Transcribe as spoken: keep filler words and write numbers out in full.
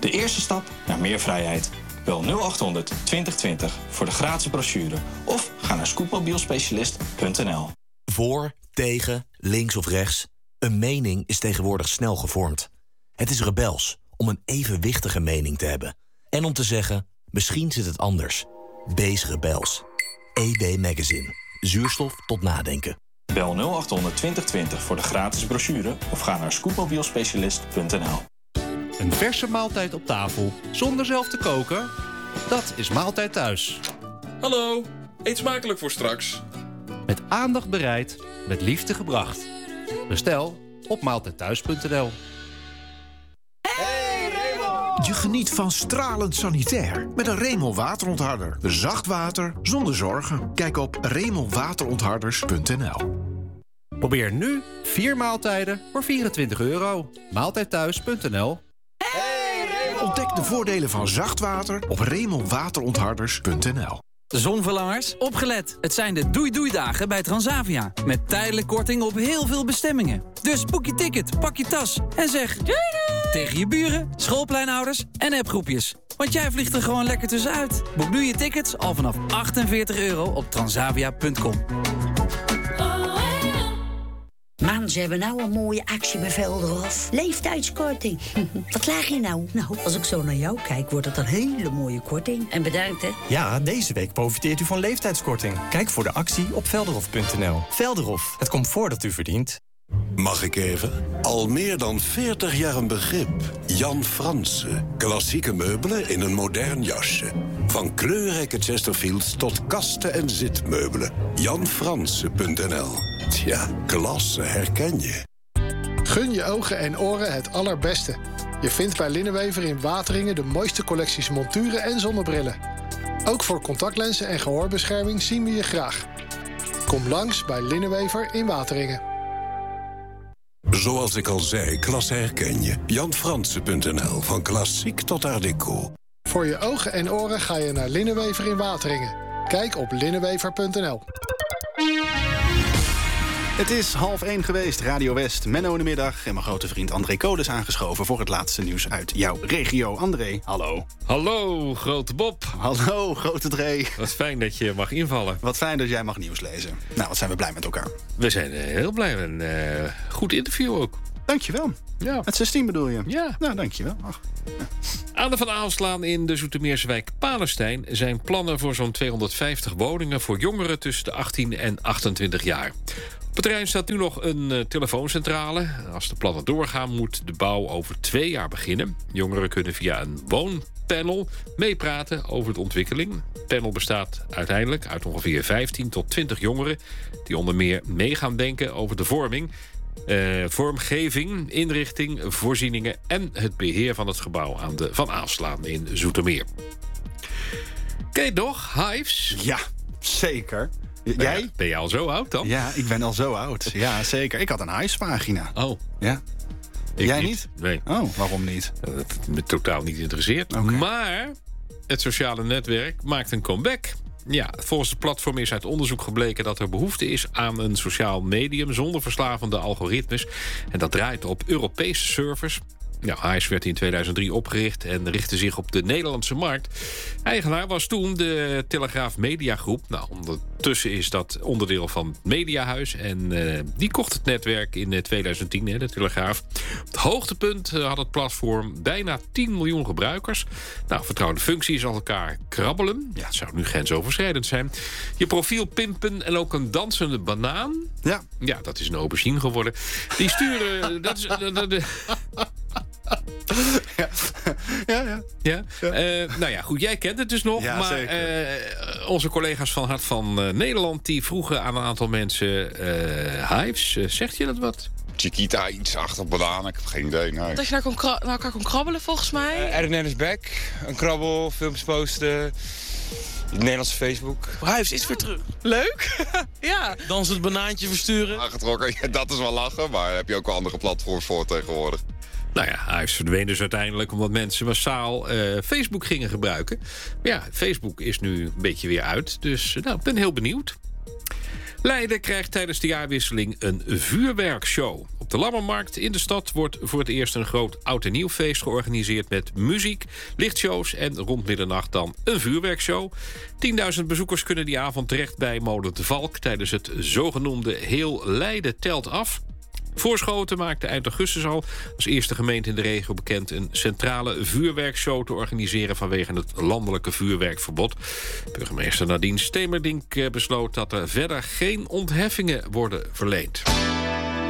De eerste stap naar meer vrijheid. Bel nul achthonderd twintig twintig voor de gratis brochure of ga naar scootmobielspecialist punt n l. Voor, tegen, links of rechts. Een mening is tegenwoordig snel gevormd. Het is rebels om een evenwichtige mening te hebben. En om te zeggen, misschien zit het anders. Wees rebels. E B Magazine. Zuurstof tot nadenken. Bel nul achthonderd twintig twintig voor de gratis brochure of ga naar scootmobielspecialist punt n l. Een verse maaltijd op tafel, zonder zelf te koken? Dat is Maaltijd Thuis. Hallo, eet smakelijk voor straks. Met aandacht bereid, met liefde gebracht. Bestel op maaltijdthuis punt n l. Je geniet van stralend sanitair met een Remel waterontharder. Zacht water zonder zorgen. Kijk op remel waterontharders punt n l. Probeer nu vier maaltijden voor vierentwintig euro. maaltijdthuis punt n l. Ontdek de voordelen van zacht water op remel waterontharders punt n l. Zonverlangers, opgelet. Het zijn de doei-doei-dagen bij Transavia. Met tijdelijk korting op heel veel bestemmingen. Dus boek je ticket, pak je tas en zeg... Doei doei! Tegen je buren, schoolpleinouders en appgroepjes. Want jij vliegt er gewoon lekker tussenuit. Boek nu je tickets al vanaf achtenveertig euro op transavia punt com. Man, ze hebben nou een mooie actie bij Velderhof. Leeftijdskorting. Wat laag je nou? Nou, als ik zo naar jou kijk, wordt het een hele mooie korting. En bedankt, hè? Ja, deze week profiteert u van leeftijdskorting. Kijk voor de actie op velderhof punt n l. Velderhof, het comfort dat u verdient. Mag ik even? Al meer dan veertig jaar een begrip. Jan Fransen. Klassieke meubelen in een modern jasje. Van kleurrijke Chesterfields tot kasten en zitmeubelen. jan fransen punt n l. Tja, klasse herken je. Gun je ogen en oren het allerbeste. Je vindt bij Linnenwever in Wateringen de mooiste collecties monturen en zonnebrillen. Ook voor contactlenzen en gehoorbescherming zien we je graag. Kom langs bij Linnenwever in Wateringen. Zoals ik al zei, klasse herken je. jan fransen punt n l, van klassiek tot art déco. Voor je ogen en oren ga je naar Linnenwever in Wateringen. Kijk op linnenwever punt n l. Het is half één geweest, Radio West, Menno in de middag... en mijn grote vriend André Codes aangeschoven... voor het laatste nieuws uit jouw regio. André, hallo. Hallo, grote Bob. Hallo, grote Dre. Wat fijn dat je mag invallen. Wat fijn dat jij mag nieuws lezen. Nou, wat zijn we blij met elkaar. We zijn uh, heel blij met een uh, goed interview ook. Dankjewel. Ja. Met zestien bedoel je? Ja. Nou, dankjewel. Ach. Ja. Aan de Van Aalslaan in de Zoetermeerse wijk Palestijn... zijn plannen voor zo'n tweehonderdvijftig woningen... voor jongeren tussen de achttien en achtentwintig jaar. Op het terrein staat nu nog een uh, telefooncentrale. Als de plannen doorgaan moet de bouw over twee jaar beginnen. Jongeren kunnen via een woonpanel meepraten over de ontwikkeling. Het panel bestaat uiteindelijk uit ongeveer vijftien tot twintig jongeren... die onder meer mee gaan denken over de vorming... Uh, vormgeving, inrichting, voorzieningen... en het beheer van het gebouw aan de Van Aalslaan in Zoetermeer. Ken je het nog, Hives? Ja, zeker. Jij? Ben je, ben je al zo oud dan? Ja, ik ben al zo oud. Ja, zeker. Ik had een Hives-pagina. Oh. Ja. Ik Jij niet? niet? Nee. Oh, waarom niet? Dat het me totaal niet interesseert. Okay. Maar het sociale netwerk maakt een comeback. Ja, volgens het platform is uit onderzoek gebleken dat er behoefte is aan een sociaal medium zonder verslavende algoritmes. En dat draait op Europese servers. Ja, Hives werd in tweeduizend drie opgericht en richtte zich op de Nederlandse markt. Eigenaar was toen de Telegraaf Mediagroep. Nou, ondertussen is dat onderdeel van het Mediahuis. En uh, die kocht het netwerk in tweeduizend tien, hè, de Telegraaf. Op het hoogtepunt uh, had het platform bijna tien miljoen gebruikers. Nou, vertrouwde functies als elkaar krabbelen. Ja, het zou nu grensoverschrijdend zijn. Je profiel pimpen en ook een dansende banaan. Ja. Ja, dat is een aubergine geworden. Die sturen... dat is... Dat, dat, Ja, ja. ja. ja? ja. Uh, nou ja, goed, jij kent het dus nog. Ja, maar uh, onze collega's van Hart van uh, Nederland... die vroegen aan een aantal mensen uh, Hives. Uh, zegt je dat wat? Chiquita, iets achter banaan, ik heb geen idee. Nee. Dat je naar, kon kra- naar elkaar kon krabbelen, volgens mij. Uh, R N is back, een krabbel, filmpjes posten... Het Nederlandse Facebook. Hives is weer terug. Leuk. Ja. Dans het banaantje versturen. Aangetrokken, ja, dat is wel lachen, maar heb je ook wel andere platforms voor tegenwoordig. Nou ja, Hives verdween dus uiteindelijk omdat mensen massaal uh, Facebook gingen gebruiken. Maar ja, Facebook is nu een beetje weer uit, dus nou, ik ben heel benieuwd. Leiden krijgt tijdens de jaarwisseling een vuurwerkshow. Op Op de Lammermarkt in de stad wordt voor het eerst een groot oud- en nieuwfeest georganiseerd met muziek, lichtshows en rond middernacht dan een vuurwerkshow. tienduizend bezoekers kunnen die avond terecht bij Molen de Valk tijdens het zogenoemde Heel Leiden telt af. Voorschoten maakte eind augustus al als eerste gemeente in de regio bekend een centrale vuurwerkshow te organiseren vanwege het landelijke vuurwerkverbod. Burgemeester Nadine Stemerdink besloot dat er verder geen ontheffingen worden verleend.